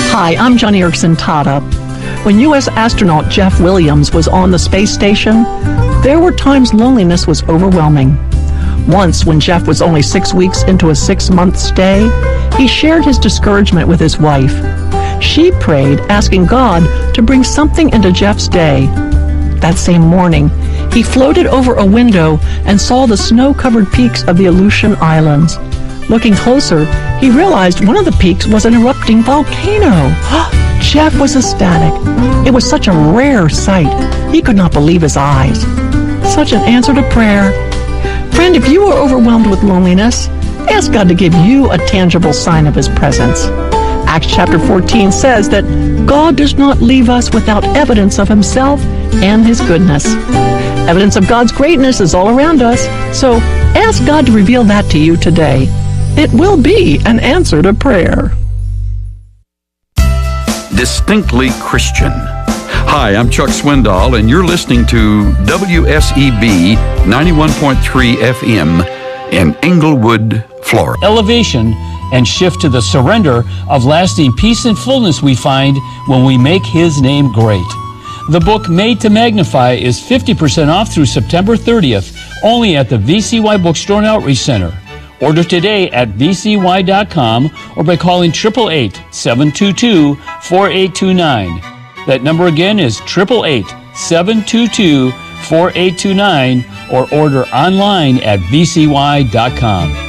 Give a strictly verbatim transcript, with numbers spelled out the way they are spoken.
Hi, I'm Johnny Erickson Tata. When U S astronaut Jeff Williams was on the space station, there were times loneliness was overwhelming. Once, when Jeff was only six weeks into a six-month stay, he shared his discouragement with his wife. She prayed, asking God to bring something into Jeff's day. That same morning, he floated over a window and saw the snow-covered peaks of the Aleutian Islands. Looking closer, he realized one of the peaks was an erupting volcano. Jeff was ecstatic. It was such a rare sight. He could not believe his eyes. Such an answer to prayer. Friend, if you are overwhelmed with loneliness, ask God to give you a tangible sign of His presence. Acts chapter fourteen says that God does not leave us without evidence of Himself and His goodness. Evidence of God's greatness is all around us, so ask God to reveal that to you today. It will be an answer to prayer. Distinctly Christian. Hi, I'm Chuck Swindoll, and you're listening to W S E B ninety-one point three F M in Englewood, Florida. Elevation and shift to the surrender of lasting peace and fullness we find when we make His name great. The book Made to Magnify is fifty percent off through September thirtieth, only at the V C Y Bookstore and Outreach Center. Order today at V C Y dot com or by calling eight eight eight, seven two two, four eight two nine. That number again is eight eight eight, seven two two, four eight two nine or order online at V C Y dot com.